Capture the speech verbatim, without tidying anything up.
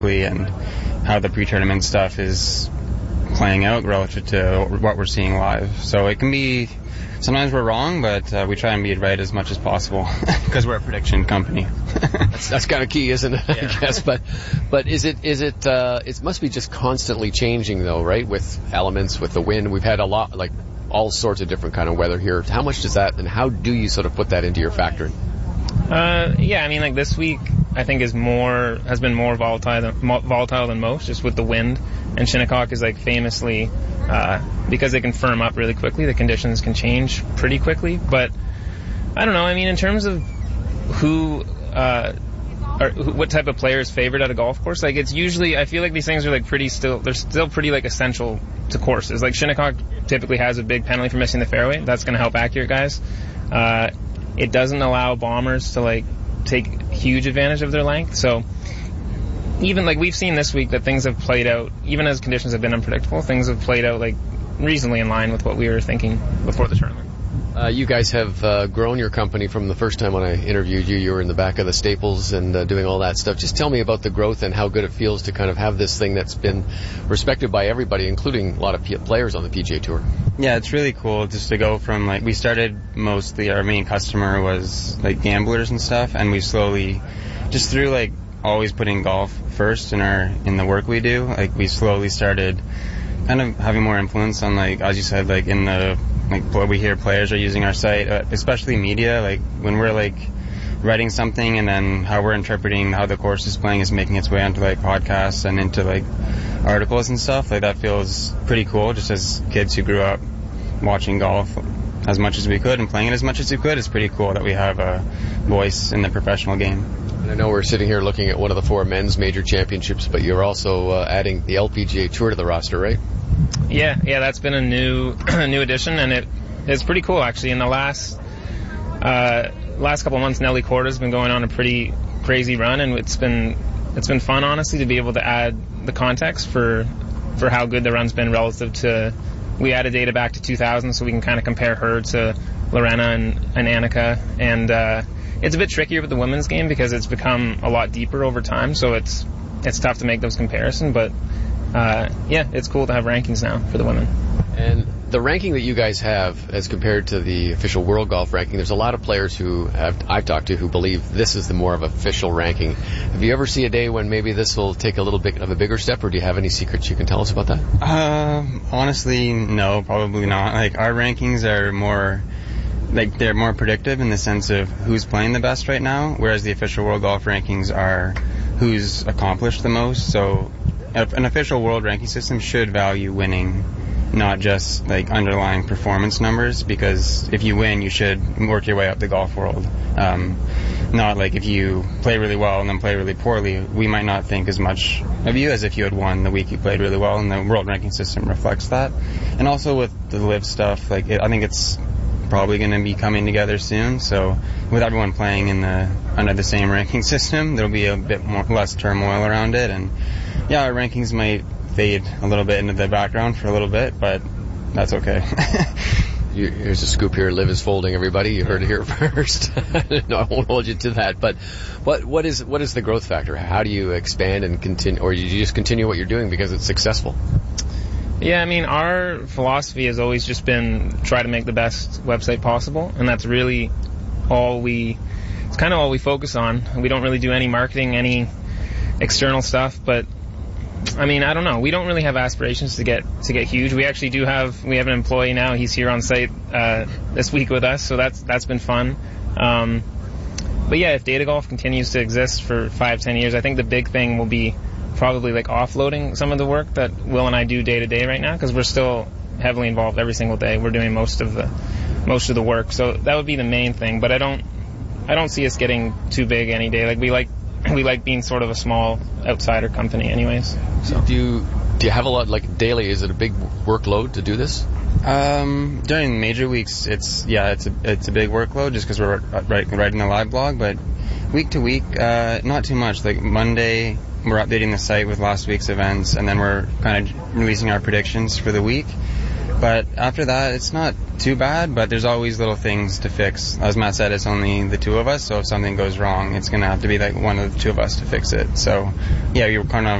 and how the pre-tournament stuff is playing out relative to what we're seeing live. So it can be, sometimes we're wrong, but uh, we try and be right as much as possible because we're a prediction company. that's that's kind of key, isn't it? Yeah. I guess. But but is it is it uh, it must be just constantly changing though, right? With elements, with the wind, we've had a lot, like all sorts of different kind of weather here. How much does that, and how do you sort of put that into your factory? Uh, yeah, I mean, like this week, I think is more has been more volatile than, mo- volatile than most, just with the wind. And Shinnecock is like famously, uh, because they can firm up really quickly, the conditions can change pretty quickly. But I don't know. I mean, in terms of who, uh, or who, what type of player is favored at a golf course, like it's usually, I feel like these things are like pretty still, they're still pretty like essential to courses. Like Shinnecock typically has a big penalty for missing the fairway. That's going to help accurate guys. Uh, it doesn't allow bombers to like take huge advantage of their length. So even like we've seen this week that things have played out, even as conditions have been unpredictable, things have played out like reasonably in line with what we were thinking before the tournament. Uh, you guys have uh, grown your company from the first time when I interviewed you. You were in the back of the Staples and uh, doing all that stuff. Just tell me about the growth and how good it feels to kind of have this thing that's been respected by everybody, including a lot of P- players on the P G A Tour. Yeah, it's really cool just to go from, like, we started mostly, our main customer was, like, gamblers and stuff, and we slowly, just through, like, always putting golf first in our, in the work we do, like, we slowly started kind of having more influence on, like, as you said, like, in the, like, what we hear players are using our site, uh, especially media, like, when we're, like, writing something and then how we're interpreting how the course is playing is making its way onto, like, podcasts and into, like, articles and stuff, like, that feels pretty cool, just as kids who grew up watching golf as much as we could and playing it as much as we could. It's pretty cool that we have a voice in the professional game. And I know we're sitting here looking at one of the four men's major championships, but you're also uh, adding the L P G A Tour to the roster, right? Yeah, yeah, that's been a new new addition, and it is pretty cool actually. In the last uh, last couple of months, Nelly Korda's been going on a pretty crazy run, and it's been it's been fun honestly to be able to add the context for for how good the run's been relative to. We added data back to two thousand, so we can kind of compare her to Lorena and, and Annika. And uh, it's a bit trickier with the women's game because it's become a lot deeper over time, so it's it's tough to make those comparisons. But uh, yeah, it's cool to have rankings now for the women. And the ranking that you guys have as compared to the official World Golf ranking, there's a lot of players who have I've talked to who believe this is the more of official ranking. Have you ever see a day when maybe this will take a little bit of a bigger step, or do you have any secrets you can tell us about that? Uh, honestly, no, probably not. Like, our rankings are more, like, they're more predictive in the sense of who's playing the best right now, whereas the official World Golf rankings are who's accomplished the most. So an official world ranking system should value winning, not just like underlying performance numbers, because if you win, you should work your way up the golf world. Um, not like if you play really well and then play really poorly, we might not think as much of you as if you had won the week you played really well, and the world ranking system reflects that. And also with the live stuff, like it, I think it's probably going to be coming together soon. So with everyone playing in the under the same ranking system, there'll be a bit more less turmoil around it, and yeah, our rankings might fade a little bit into the background for a little bit, but that's okay. you, here's a scoop here. Liv is folding, everybody. You heard it here first. No, I won't hold you to that. But what what is what is the growth factor? How do you expand and continue, or do you just continue what you're doing because it's successful? Yeah, I mean, our philosophy has always just been try to make the best website possible, and that's really all we, it's kind of all we focus on. We don't really do any marketing, any external stuff, but I mean, I don't know. We don't really have aspirations to get to get huge. We actually do have we have an employee now. He's here on site uh, this week with us, so that's that's been fun. Um, but yeah, if Data Golf continues to exist for five, ten years, I think the big thing will be probably like offloading some of the work that Will and I do day to day right now, because we're still heavily involved every single day. We're doing most of the most of the work, so that would be the main thing. But I don't I don't see us getting too big any day. Like we like. We like being sort of a small outsider company anyways. So. Do you, do you have a lot, like daily, is it a big workload to do this? Um, during major weeks, it's, yeah, it's a, it's a big workload just because we're writing, writing a live blog, but week to week, uh, not too much. Like Monday, we're updating the site with last week's events, and then we're kind of releasing our predictions for the week. But after that, it's not too bad, but there's always little things to fix. As Matt said, it's only the two of us, so if something goes wrong, it's going to have to be like one of the two of us to fix it. So, yeah, you're kind of